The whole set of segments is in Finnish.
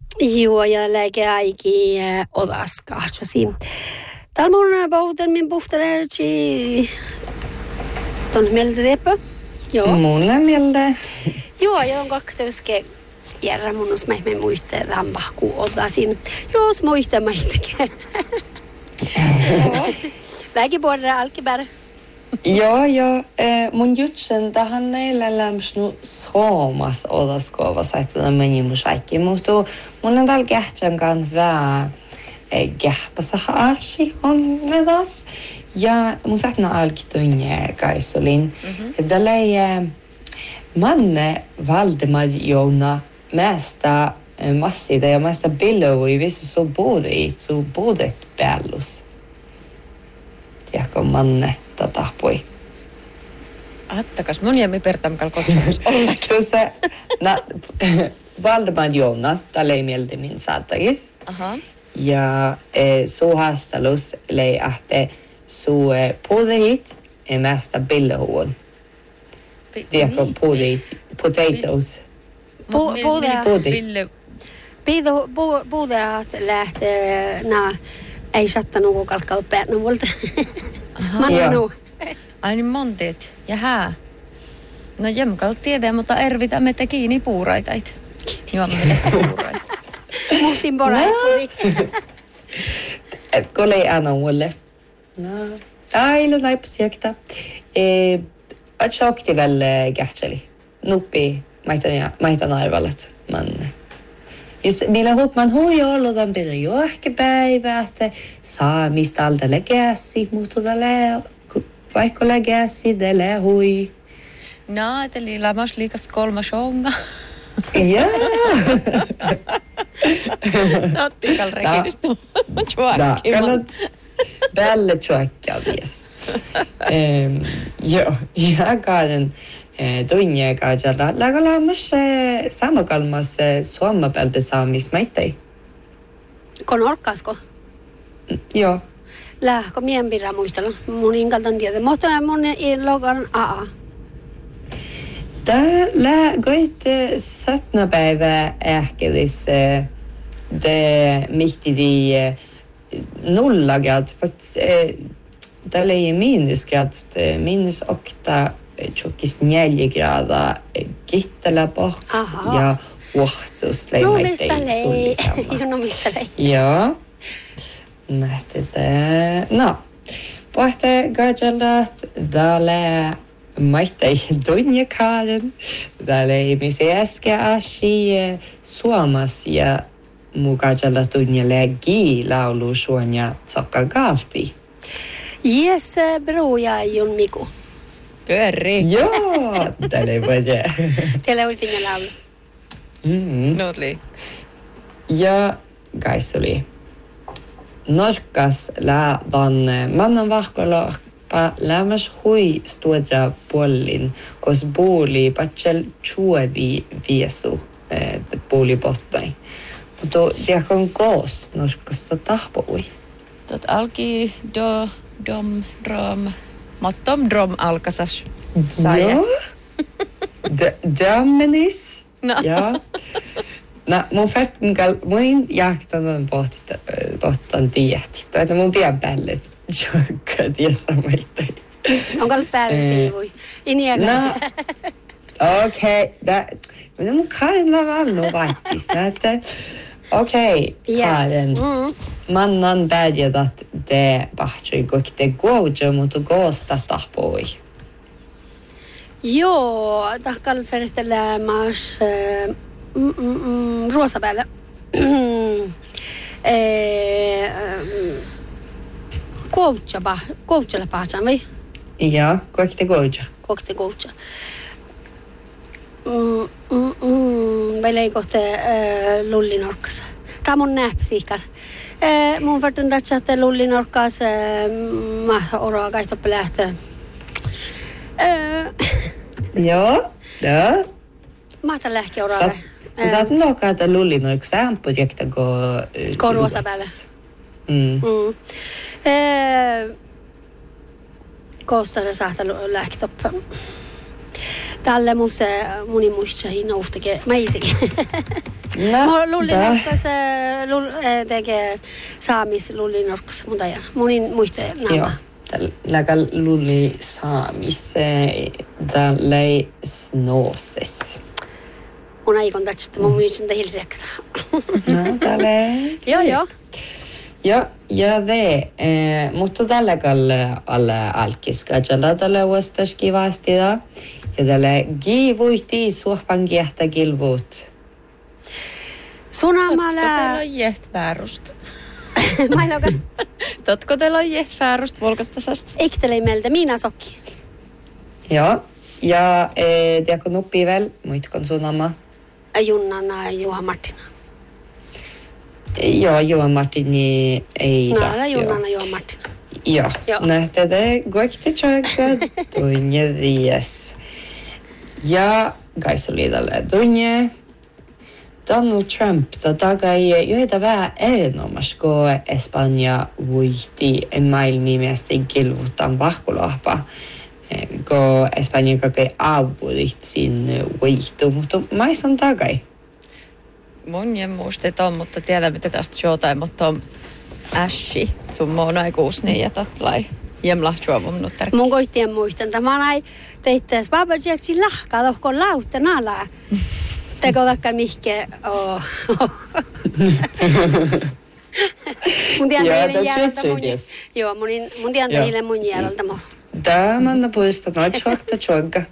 Joo, ja läke aiki odaskahtsosi. Täällä mun pautelmin puhtaleeksi ton mieltä teepä. Joo. Mulle mieltä. Joo, ja on kaktöske järra mun os mä muiste rampahku odasin. Jos muiste mä itsekin. Läke puolella alkibär. Joo. Mun jutsen tähän neillä lämsnu suomas odaskova että meni mun kaikki. Mutta mun on täällä kähtsänkaan vähän kähpässä aasi on edas. Ja mun sähtänä alkitunne kaisulin. Tällä ei manne Valdemar Joona mästä massita ja mästä billoui vissu su bodet päällus. Tiedätkö manne tahtoi. Attakas, mun jämi pertamkal kotsumus olla. Se, Valdemar Joona, tällä ei mieltä min saattakis. Aha. Ja su haastalus lei ahte su podehit mästä billohuon. Tiedätkö podehit? Potatoes. Puudeat lähtee ei sattanut kun kalkkaa päänä multa. Mannu. Ai niin monteet. Jahää. No jämkal tiedä, mutta ervitä me kiinni puuraitait. Juomme puuraita. Muhtin poraipuli. Kun ei anna mulle. No. Aila naipasiakta. Atsokti väl kähtseli. Nuppi maitan arvallet. Just millä man hui ollut on pidä johkepäivä, että saa mistä alta lägäsi, mutta vaikka lägäsi, tällä hui. No, eli lamas liikas 3 shonga. Jaa. Ottikal rekidistu. Chuakkiman. Päälle chuakkia vies. Joo, jakainen. Tunne kaajalla. Lagalamas samakalmas suomapeltä saamis maittei. Kon orkaasko? Joo. Lähkö mien pirra muistella. Mun inkaltan tiedä. Mutta mun logan AA. Täällä goit 17 päivää ähkelis det mihti di 0 grad. Täällä ei minusgrad. -8. Tjockis 4 grader gittela box ja uhtsus leimaitei sullisella. No mistä lei? Joo. No. Pohte gajallat dale maittei tunjakaaren. Dale misi äske ashi suomas ja mugajalla tunjelle laulu suonia tsokka gaalti. Yes, broja Jon Miku. Pyöri. Joo, tällä ei voi tehdä. Teillä oli finne laulu. Notli. Ja kaisuli. Norkas läädan mannan vahkolla lämmäs hui stuodra puolin, kos puoli patsel chuovi viesu puoli bottai. Mutta tiedätkö on koos norkasta tahpoi? Tot alki dom. Mottom drom alkasas. Joo. Dammenis. No. Ja. No, mun jahtanan pohtitan tiehti. Että mun pian päälle jokka tiesamaitai. Onko ollut päälle siivui? Iniäkö? No. Okei. Mutta mun Karin lavallu vaihtis. Okei, Karin. Mannan päädjätat te pahtsui kokte goja, mutta goosta tahpoi. Joo, tahkal fertelämas ruosapäällä. Coachalla pahtsan, vai? Joo, kokte goja. Kokte goja. Meillä ei kohta lullinorkassa. Tämä on mun näppäsiikar. Mun varten tässä, että lullinorkassa mä oraa kaitoppa lähtö. Joo. Mä otan lähkeä oraa. Sä oot luokkaa, että lullinorkassa on projekta Ko ruosa päällä. Koostare saata lähketoppa. Tälle mun muni muistsa hinna uhtake. Mä itekin. Lullinorkkas tekee saamis lullinorkkas, mutta ajan. Munin muiste nämä. Joo. Tällä lulli saamis tälle snoses. Mun aikon tatsista, mun myysin te hilrekta. No, tälle. Joo. Ja det, mutta tällä alle alkiskajalla tällä uustas kivasti da. Ja tällä givuitti suopan kiehtä kilvuut. Sunamalla... Totko teillä on jähtväärust? Mainokan. Totko teillä on jähtväärust volkattasasta? Eiktele meiltä, minä sokki. Joo. Ja tiedätkö nuppii vielä, muitkon sunama? Junnana ja Juha Martina. Joo, Juha Martini ei No, älä Junnana Juha Martina. Joo. Nähtäde goikti tjoika tunne vies. Ja kaisoli tälle tunne. Donald Trump takai joita vähän erinomaisesti, kun Espanja voitti maailmimesten kilvuuttaan vahkulahpa. Kun Espanja kaikki avutit sinne voittu, mutta mais on takai. Mun muistet on, mutta tiedän mitä tästä jotain, mutta on ässi. Sun muun aikuus niin jätät lai jemlahtsuovun nyt tärkeä. Mun koittien muistan, että mä näin teittäis Baba Jacksin lahkaa lohkoon lautte nalaa. Teko vaikka mihke mun tiedän teille järjeltä mun... Joo, mun tiedän teille mun järjeltä mun. Tämän puolesta noin tjoikka.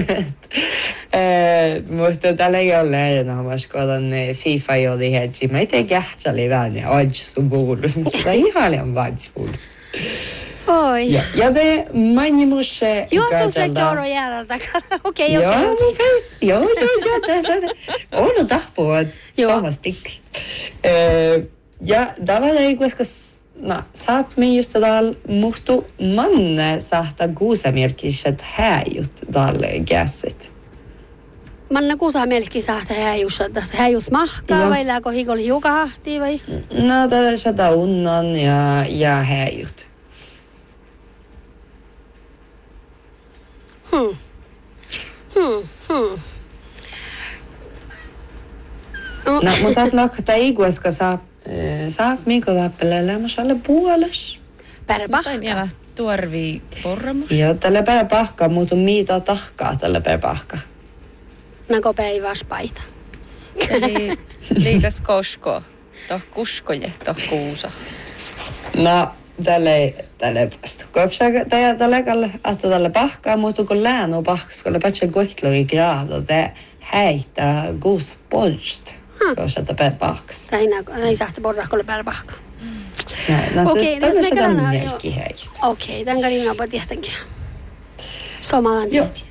Mutta tällä ei ole erinomaisesti, kun FIFA jodi hedgi. Mä itse kähtsali vähän ja odjus puolus, mutta ihan vatsipuolus. Oi. Ja te manimus... Joo, tuossa joudun järjeltä. Okei. Joo, on tahpuvat samasti. Ja tavallaan ei koska... No, saab me just täällä muhtu manne sahta kuusamelkiset häijut täällä käsit. Manne kuusamelki sahta häijus mahkaa vai lääkö hikoli hiukahahti vai? No, tällä sitä unnan ja häijut. No, mutta lakata ei koska saab Mikko Lappelelle, mä saalle puoles. Pärpahka. Vielä tuorvii porramus. Joo, tällä pärpahka, mutta mitä tahkaa tällä pärpahka. Nako päiväs paita. Eli liikas kosko. Toh kuskoje, toh kuusa. No, tälle vastu. Tälle kalle, että tälle pahkaa, mutta kun lään on pahkas, kun patsa koitlui graado, te häitä kuusa poist. Koska tämä pahkas. Ei sahti porrahkolle pärpahka. Okei, tässä sitä melki häistä. Okei, tämän kanssa minä tietenkin. Somalan tietenkin.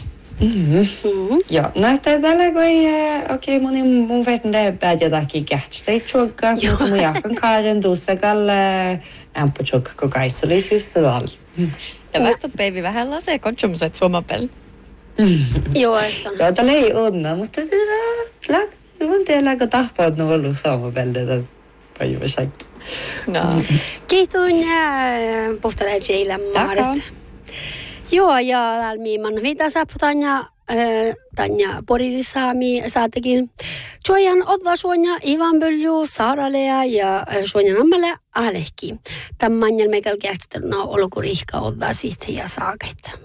Joo, no että tällä kun mun verran päätä takia kähtstä tjokka, mutta mun jahkan kaaren tuossa kalle ämpö tjokka, kun kaissa olisi just täällä. Ja vasta päivi vähän lasee kotsomuset suomapel. Joo, se on. Joo, tällä ei onna, mutta mun tiedä, kun tahpaat on ollut suomapelle, että päivä säkki. No. Kiitun puhtalle Jeilan maaret. Joo, ja almiiman mitä saapu Tanja Porisaami saatekin. Suojan odva suoja Ivan Pölju, Saaralea ja suojan ammalle Alehki. Tämän manjel meikäl kähtsitellä olkurihka odva siitä ja saaketta.